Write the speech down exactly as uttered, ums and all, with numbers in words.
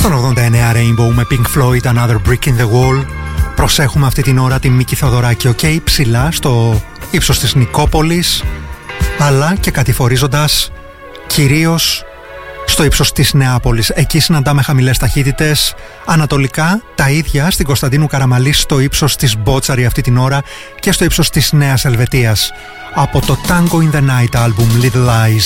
Στον ογδόντα εννέα Rainbow με Pink Floyd, Another Brick in the Wall. Προσέχουμε αυτή την ώρα τη Μίκη Θοδωράκη, οκ, okay, ψηλά στο ύψος της Νικόπολης, αλλά και κατηφορίζοντας κυρίως στο ύψος της Νεάπολης. Εκεί συναντάμε χαμηλές ταχύτητες. Ανατολικά τα ίδια στην Κωνσταντίνου Καραμαλής, στο ύψος της Μπότσαρη αυτή την ώρα και στο ύψος της Νέας Ελβετίας. Από το Tango in the Night album Little Eyes.